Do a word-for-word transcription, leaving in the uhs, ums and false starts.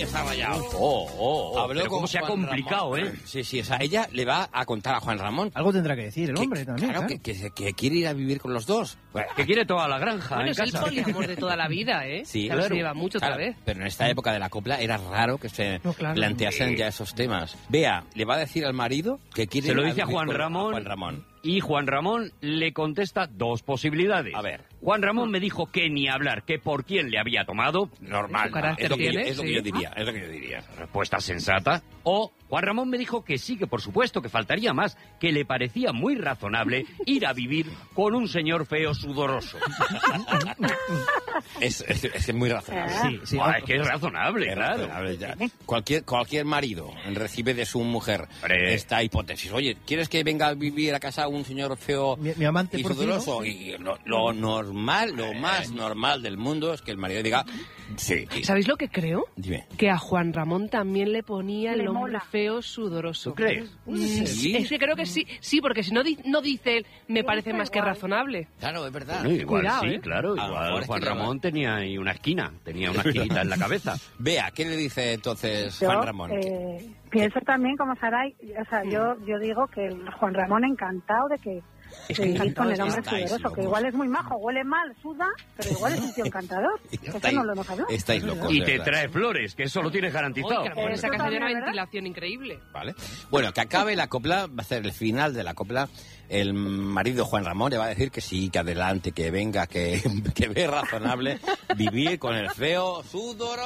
está rayado. Oh, oh, oh. Habló Pero con cómo se ha Juan complicado, Ramón. ¿eh? Sí, sí, o sea, ella le va a contar a Juan Ramón. Algo tendrá que decir el que- hombre también, claro, claro. Que, que, que quiere ir a vivir con los dos. Bueno, Que quiere toda la granja Bueno, en es el casa. poliamor de toda la vida, ¿eh? Sí, Claro, claro. se lleva mucho Claro, otra vez. pero en esta época de la copla era raro que se No, claro. planteasen ya esos temas. Vea, le va a decir al marido que quiere Se lo ir dice a vivir Juan con- Ramón. Juan Ramón. Y Juan Ramón le contesta dos posibilidades. A ver. Juan Ramón me dijo que ni hablar, que por quién le había tomado. Normal, Su carácter es lo que, yo, tiene, es lo que sí. yo diría, es lo que yo diría. Respuesta sensata. O Juan Ramón me dijo que sí, que por supuesto, que faltaría más, que le parecía muy razonable ir a vivir con un señor feo sudoroso. Es, es, es muy razonable. Sí, sí. Ah, es que es razonable, Es claro. razonable ya. Cualquier, cualquier marido recibe de su mujer Hombre. esta hipótesis. Oye, ¿quieres que venga a vivir a casa un señor feo Mi- mi amante y por fin, sudoroso? ¿no? Y lo, lo normal, lo más normal del mundo es que el marido diga sí. ¿Sabéis lo que creo? Dime. Que a Juan Ramón también le ponía el Le hombre mola. feo sudoroso. ¿Tú crees? Mm, Sí. Es que creo que sí, sí, porque si no, di- no dice él, me Sí, parece está más que igual. razonable. Claro, es verdad. Bueno, igual Cuidado, sí, ¿eh? claro. A lo mejor Igual es Juan que le va- Ramón tenía ahí una esquina, tenía una esquinita en la cabeza. Vea, ¿qué le dice entonces Yo Juan Ramón? eh, pienso también como Saray, o sea, yo, yo digo que el Juan Ramón encantado de que Es de que vivir encantado con el hombre estáis, sudoroso, que locos. igual es muy majo, huele mal, suda, pero igual es un tío encantador. Eso Estáis- no lo hemos hablado. Estáis locos. Y de te verdad. trae flores, que eso lo tienes garantizado. Uy, que en esa Eso casa hay también una es verdad. ventilación increíble. Vale. Bueno, que acabe la copla, va a ser el final de la copla. El marido Juan Ramón le va a decir que sí, que adelante, que venga, que, que ve razonable vivir con el feo sudoroso.